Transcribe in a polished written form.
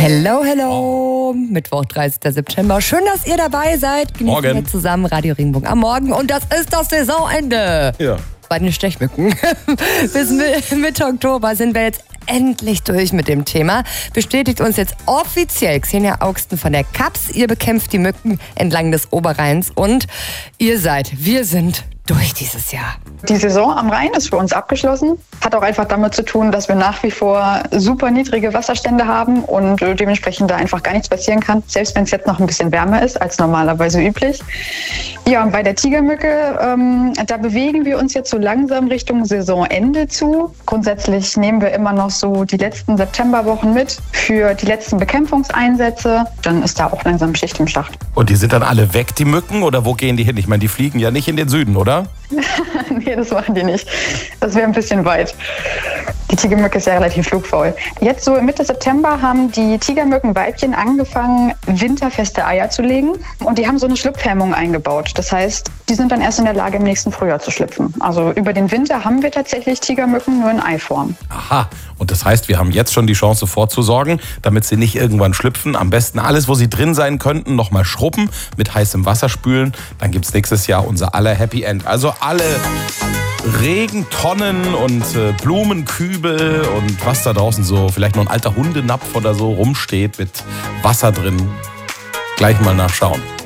Hello, hello. Mittwoch, 30. September. Schön, dass ihr dabei seid. Genießen wir zusammen Radio Regenbogen am Morgen. Und das ist das Saisonende. Ja. Bei den Stechmücken. Bis Mitte Oktober sind wir jetzt endlich durch mit dem Thema. Bestätigt uns jetzt offiziell Xenia Augsten von der CAPS. Ihr bekämpft die Mücken entlang des Oberrheins und wir sind durch dieses Jahr. Die Saison am Rhein ist für uns abgeschlossen. Hat auch einfach damit zu tun, dass wir nach wie vor super niedrige Wasserstände haben und dementsprechend da einfach gar nichts passieren kann, selbst wenn es jetzt noch ein bisschen wärmer ist als normalerweise üblich. Ja, und bei der Tigermücke, da bewegen wir uns jetzt so langsam Richtung Saisonende zu. Grundsätzlich nehmen wir immer noch so die letzten Septemberwochen mit für die letzten Bekämpfungseinsätze. Dann ist da auch langsam Schicht im Schacht. Und die sind dann alle weg, die Mücken, oder wo gehen die hin? Ich meine, die fliegen ja nicht in den Süden, oder? Nee, das machen die nicht. Das wäre ein bisschen weit. Die Tigermücke ist ja relativ flugfaul. Jetzt so Mitte September haben die Tigermückenweibchen angefangen, winterfeste Eier zu legen. Und die haben so eine Schlüpfhemmung eingebaut. Das heißt, die sind dann erst in der Lage, im nächsten Frühjahr zu schlüpfen. Also über den Winter haben wir tatsächlich Tigermücken nur in Eiform. Aha, und das heißt, wir haben jetzt schon die Chance vorzusorgen, damit sie nicht irgendwann schlüpfen. Am besten alles, wo sie drin sein könnten, nochmal schrubben, mit heißem Wasser spülen. Dann gibt es nächstes Jahr unser aller Happy End. Also alle Regentonnen und Blumenkübel und was da draußen so, vielleicht noch ein alter Hundenapf oder so rumsteht mit Wasser drin. Gleich mal nachschauen.